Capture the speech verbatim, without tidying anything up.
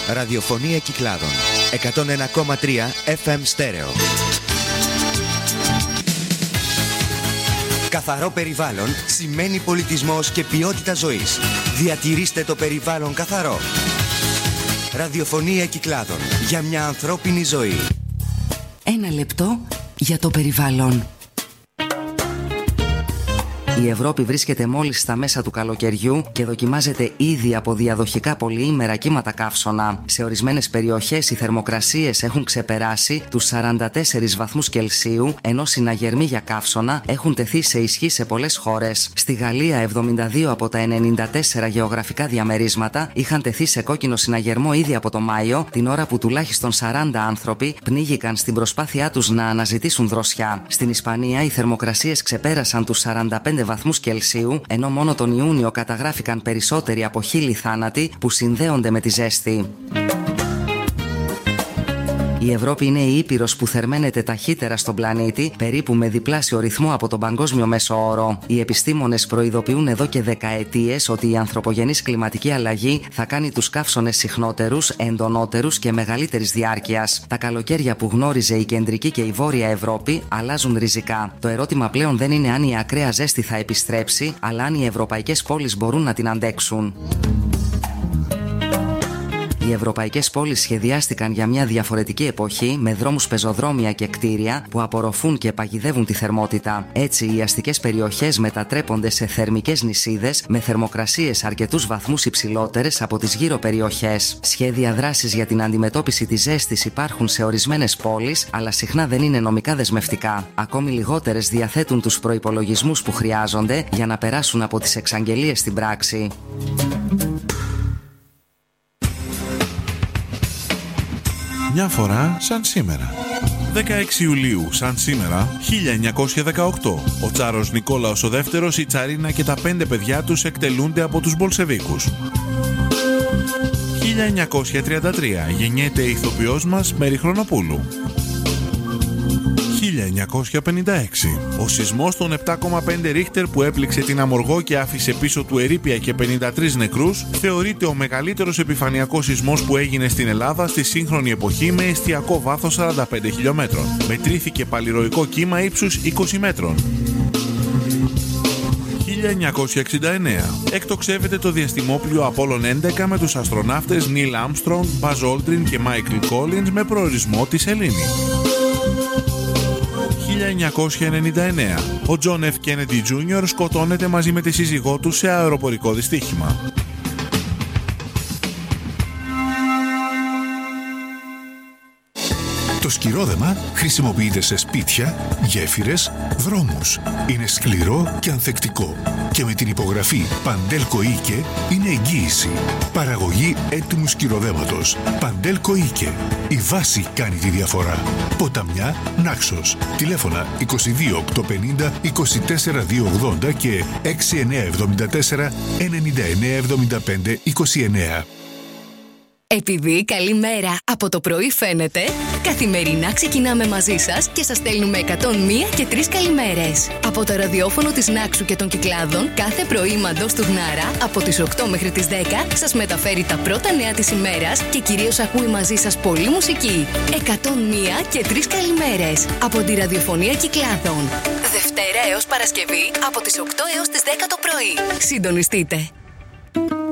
Ραδιοφωνία Κυκλάδων. εκατόν ένα κόμμα τρία εφ εμ στέρεο. Καθαρό περιβάλλον σημαίνει πολιτισμός και ποιότητα ζωής. Διατηρήστε το περιβάλλον καθαρό. Ραδιοφωνία Κυκλάδων. Για μια ανθρώπινη ζωή. Ένα λεπτό για το περιβάλλον. Η Ευρώπη βρίσκεται μόλις στα μέσα του καλοκαιριού και δοκιμάζεται ήδη από διαδοχικά πολυήμερα κύματα καύσωνα. Σε ορισμένες περιοχές οι θερμοκρασίες έχουν ξεπεράσει τους σαράντα τέσσερις βαθμούς Κελσίου, ενώ συναγερμοί για καύσωνα έχουν τεθεί σε ισχύ σε πολλές χώρες. Στη Γαλλία, εβδομήντα δύο από τα ενενήντα τέσσερα γεωγραφικά διαμερίσματα είχαν τεθεί σε κόκκινο συναγερμό ήδη από το Μάιο, την ώρα που τουλάχιστον σαράντα άνθρωποι πνίγηκαν στην προσπάθειά τους να αναζητήσουν δροσιά. Στην Ισπανία, οι θερμοκρασίες ξεπέρασαν τους σαράντα πέντε βαθμούς Κελσίου, ενώ μόνο τον Ιούνιο καταγράφηκαν περισσότεροι από χίλιοι θάνατοι που συνδέονται με τη ζέστη. Η Ευρώπη είναι η ήπειρος που θερμαίνεται ταχύτερα στον πλανήτη, περίπου με διπλάσιο ρυθμό από τον παγκόσμιο μέσο όρο. Οι επιστήμονες προειδοποιούν εδώ και δεκαετίες ότι η ανθρωπογενής κλιματική αλλαγή θα κάνει τους καύσωνες συχνότερους, εντονότερους και μεγαλύτερης διάρκειας. Τα καλοκαίρια που γνώριζε η κεντρική και η βόρεια Ευρώπη αλλάζουν ριζικά. Το ερώτημα πλέον δεν είναι αν η ακραία ζέστη θα επιστρέψει, αλλά αν οι ευρωπαϊκές πόλεις μπορούν να την αντέξουν. Οι ευρωπαϊκές πόλεις σχεδιάστηκαν για μια διαφορετική εποχή, με δρόμους, πεζοδρόμια και κτίρια που απορροφούν και παγιδεύουν τη θερμότητα. Έτσι, οι αστικές περιοχές μετατρέπονται σε θερμικές νησίδες με θερμοκρασίες αρκετούς βαθμούς υψηλότερες από τις γύρω περιοχές. Σχέδια δράσης για την αντιμετώπιση της ζέστης υπάρχουν σε ορισμένες πόλεις, αλλά συχνά δεν είναι νομικά δεσμευτικά. Ακόμη λιγότερες διαθέτουν τους προϋπολογισμούς που χρειάζονται για να περάσουν από τις εξαγγελίες στην πράξη. Μια φορά σαν σήμερα. δεκαέξι Ιουλίου σαν σήμερα χίλια εννιακόσια δεκαοκτώ. Ο Τσάρος Νικόλαος ο Δεύτερος, η Τσαρίνα και τα πέντε παιδιά τους εκτελούνται από τους Μπολσεβίκους. χίλια εννιακόσια τριάντα τρία. Γεννιέται η ηθοποιός μας Μέρη Χρονοπούλου. χίλια εννιακόσια πενήντα έξι. Ο σεισμός των επτά κόμμα πέντε Ρίχτερ που έπληξε την Αμοργό και άφησε πίσω του ερείπια και πενήντα τρεις νεκρούς θεωρείται ο μεγαλύτερος επιφανειακός σεισμός που έγινε στην Ελλάδα στη σύγχρονη εποχή, με εστιακό βάθος σαράντα πέντε χιλιόμετρων. Μετρήθηκε παλιροϊκό κύμα ύψους είκοσι μέτρων. χίλια εννιακόσια εξήντα εννέα. Εκτοξεύεται το διαστημόπλιο Απόλλων έντεκα με τους αστροναύτες Νίλ Άρμστρονγκ, Μπαζ Όλντριν και Μάικλ Κόλινς με προορισμό τη Σελήνη. χίλια εννιακόσια ενενήντα εννέα. Ο Τζον Εφ Κέννεντι Τζούνιορ σκοτώνεται μαζί με τη σύζυγό του σε αεροπορικό δυστύχημα. Το σκυρόδεμα χρησιμοποιείται σε σπίτια, γέφυρες, δρόμους. Είναι σκληρό και ανθεκτικό και με την υπογραφή Παντέλκο Ίκε είναι εγγύηση. Παραγωγή έτοιμου σκυροδέματος. Παντέλκο Ίκε. Η βάση κάνει τη διαφορά. Ποταμιά, Νάξος. Τηλέφωνα είκοσι δύο οκτακόσια πενήντα είκοσι τέσσερα διακόσια ογδόντα και έξι εννιά εβδομήντα τέσσερα ενενήντα εννιά εβδομήντα πέντε είκοσι εννιά. Επειδή καλή μέρα από το πρωί φαίνεται, καθημερινά ξεκινάμε μαζί σας και σας στέλνουμε εκατόν μία και τρεις καλημέρες. Από το ραδιόφωνο της Νάξου και των Κυκλάδων, κάθε πρωί Μαντός του Γνάρα, από τις οκτώ μέχρι τις δέκα, σας μεταφέρει τα πρώτα νέα της ημέρας και κυρίως ακούει μαζί σας πολλή μουσική. εκατόν μία και τρεις καλημέρες από τη ραδιοφωνία Κυκλάδων. Δευτέρα έως Παρασκευή, από τις οκτώ έως τις δέκα το πρωί. Συντονιστείτε.